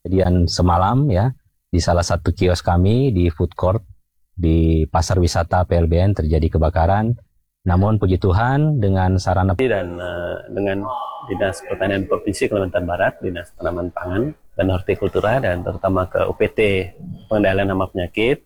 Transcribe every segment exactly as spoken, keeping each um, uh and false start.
kejadian semalam ya di salah satu kios kami di food court di Pasar Wisata P L B N terjadi kebakaran. Namun puji Tuhan dengan sarana dan uh, dengan Dinas Pertanian Provinsi Kalimantan Barat, Dinas Tanaman Pangan dan Hortikultura, dan terutama ke U P T Pengendalian Hama Penyakit.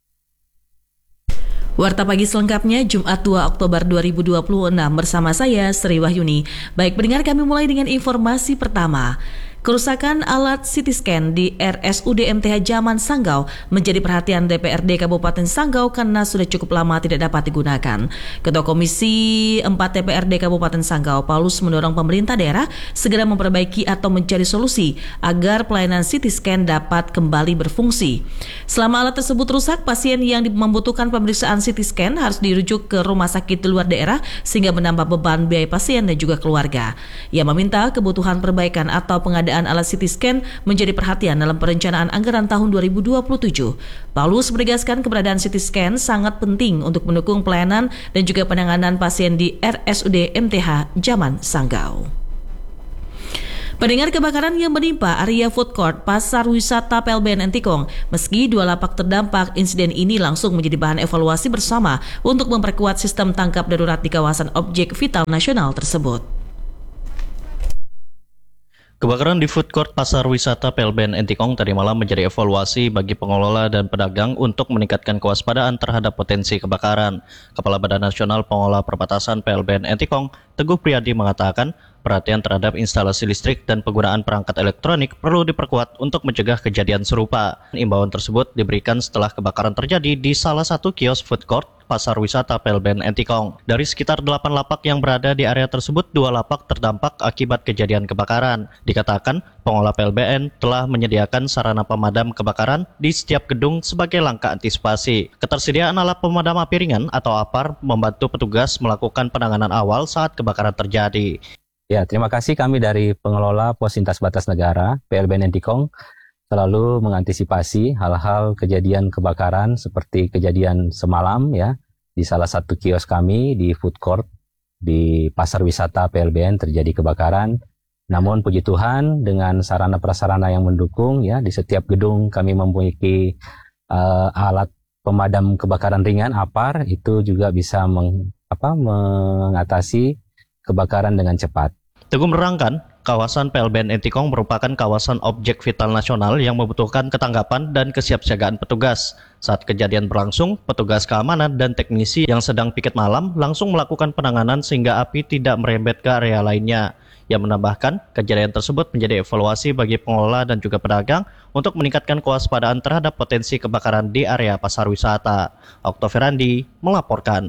Warta Pagi selengkapnya Jumat dua Oktober dua ribu dua puluh enam bersama saya Sri Wahyuni. Baik pendengar, kami mulai dengan informasi pertama. Kerusakan alat C T scan di R S U D M T H Jaman Sanggau menjadi perhatian D P R D Kabupaten Sanggau karena sudah cukup lama tidak dapat digunakan. Ketua Komisi empat D P R D Kabupaten Sanggau, Paulus, mendorong pemerintah daerah segera memperbaiki atau mencari solusi agar pelayanan C T scan dapat kembali berfungsi. Selama alat tersebut rusak, pasien yang membutuhkan pemeriksaan C T scan harus dirujuk ke rumah sakit di luar daerah sehingga menambah beban biaya pasien dan juga keluarga. Ia meminta kebutuhan perbaikan atau pengadaan alat C T scan menjadi perhatian dalam perencanaan anggaran tahun dua ribu dua puluh tujuh. Paulus menegaskan keberadaan C T scan sangat penting untuk mendukung pelayanan dan juga penanganan pasien di R S U D M T H Jaman Sanggau. Pendengar, kebakaran yang menimpa area food court Pasar Wisata P L B N Entikong, meski dua lapak terdampak, insiden ini langsung menjadi bahan evaluasi bersama untuk memperkuat sistem tangkap darurat di kawasan objek vital nasional tersebut. Kebakaran di food court Pasar Wisata P L B N Entikong tadi malam menjadi evaluasi bagi pengelola dan pedagang untuk meningkatkan kewaspadaan terhadap potensi kebakaran. Kepala Badan Nasional Pengelola Perbatasan P L B N Entikong, Teguh Priyadi, mengatakan perhatian terhadap instalasi listrik dan penggunaan perangkat elektronik perlu diperkuat untuk mencegah kejadian serupa. Imbauan tersebut diberikan setelah kebakaran terjadi di salah satu kios food court Pasar Wisata P L B N Entikong. Dari sekitar delapan lapak yang berada di area tersebut, dua lapak terdampak akibat kejadian kebakaran. Dikatakan, pengelola P L B N telah menyediakan sarana pemadam kebakaran di setiap gedung sebagai langkah antisipasi. Ketersediaan alat pemadam api ringan atau A P A R membantu petugas melakukan penanganan awal saat kebakaran terjadi. Ya, terima kasih. Kami dari pengelola Pos Lintas Batas Negara P L B N Entikong selalu mengantisipasi hal-hal kejadian kebakaran seperti kejadian semalam ya di salah satu kios kami di food court di Pasar Wisata P L B N terjadi kebakaran. Namun puji Tuhan dengan sarana prasarana yang mendukung ya, di setiap gedung kami memiliki uh, alat pemadam kebakaran ringan A P A R, itu juga bisa meng, apa, mengatasi kebakaran dengan cepat. Teguh menerangkan, kawasan P L B N Entikong merupakan kawasan objek vital nasional yang membutuhkan ketanggapan dan kesiapsiagaan petugas. Saat kejadian berlangsung, petugas keamanan dan teknisi yang sedang piket malam langsung melakukan penanganan sehingga api tidak merembet ke area lainnya. Ia menambahkan, kejadian tersebut menjadi evaluasi bagi pengelola dan juga pedagang untuk meningkatkan kewaspadaan terhadap potensi kebakaran di area pasar wisata. Oktoverandi melaporkan.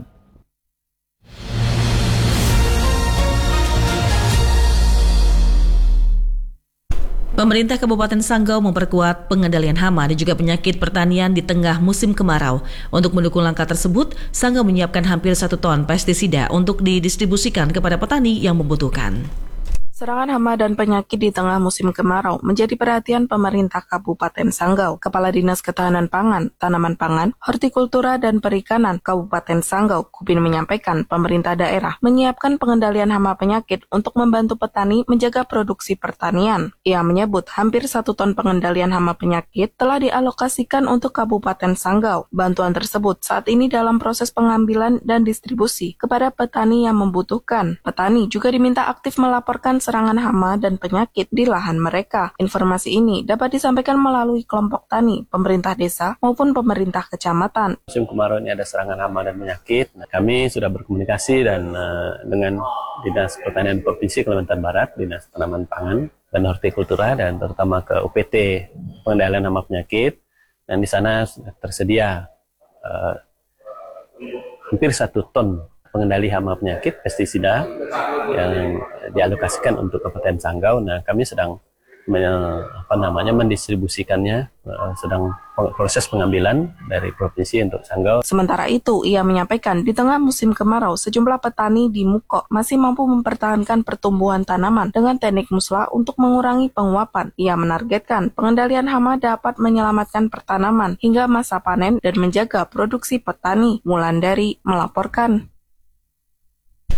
Pemerintah Kabupaten Sanggau memperkuat pengendalian hama dan juga penyakit pertanian di tengah musim kemarau. Untuk mendukung langkah tersebut, Sanggau menyiapkan hampir satu ton pestisida untuk didistribusikan kepada petani yang membutuhkan. Serangan hama dan penyakit di tengah musim kemarau menjadi perhatian pemerintah Kabupaten Sanggau. Kepala Dinas Ketahanan Pangan, Tanaman Pangan, Hortikultura dan Perikanan Kabupaten Sanggau, Kupin, menyampaikan pemerintah daerah menyiapkan pengendalian hama penyakit untuk membantu petani menjaga produksi pertanian. Ia menyebut hampir satu ton pengendalian hama penyakit telah dialokasikan untuk Kabupaten Sanggau. Bantuan tersebut saat ini dalam proses pengambilan dan distribusi kepada petani yang membutuhkan. Petani juga diminta aktif melaporkan serangan hama dan penyakit di lahan mereka. Informasi ini dapat disampaikan melalui kelompok tani, pemerintah desa, maupun pemerintah kecamatan. Musim kemarau ini ada serangan hama dan penyakit. Nah, kami sudah berkomunikasi dan uh, dengan Dinas Pertanian Provinsi Kalimantan Barat, Dinas Tanaman Pangan dan Hortikultura, dan terutama ke U P T Pengendalian Hama Penyakit. Dan di sana tersedia uh, hampir satu ton pengendali hama penyakit pestisida yang dialokasikan untuk Kabupaten Sanggau. Nah, kami sedang apa namanya mendistribusikannya, sedang proses pengambilan dari provinsi untuk Sanggau. Sementara itu, ia menyampaikan di tengah musim kemarau, sejumlah petani di Mukok masih mampu mempertahankan pertumbuhan tanaman dengan teknik musla untuk mengurangi penguapan. Ia menargetkan pengendalian hama dapat menyelamatkan pertanaman hingga masa panen dan menjaga produksi petani. Wulandari melaporkan.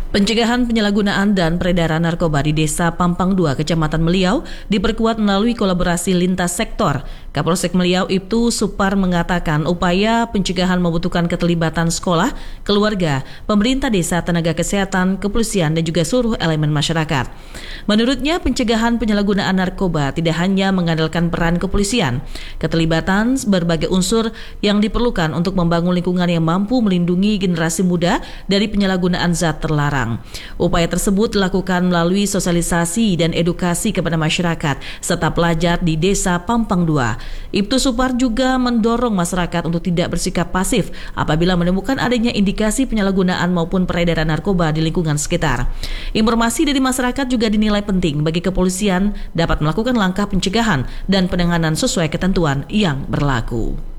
Pencegahan penyalahgunaan dan peredaran narkoba di Desa Pampang dua, Kecamatan Meliau diperkuat melalui kolaborasi lintas sektor. Kapolsek Meliau Ibtu Supar mengatakan upaya pencegahan membutuhkan keterlibatan sekolah, keluarga, pemerintah desa, tenaga kesehatan, kepolisian, dan juga seluruh elemen masyarakat. Menurutnya, pencegahan penyalahgunaan narkoba tidak hanya mengandalkan peran kepolisian. Keterlibatan berbagai unsur yang diperlukan untuk membangun lingkungan yang mampu melindungi generasi muda dari penyalahgunaan zat terlarang. Upaya tersebut dilakukan melalui sosialisasi dan edukasi kepada masyarakat serta pelajar di Desa Pampang dua. Ibtu Supar juga mendorong masyarakat untuk tidak bersikap pasif apabila menemukan adanya indikasi penyalahgunaan maupun peredaran narkoba di lingkungan sekitar. Informasi dari masyarakat juga dinilai penting bagi kepolisian dapat melakukan langkah pencegahan dan penanganan sesuai ketentuan yang berlaku.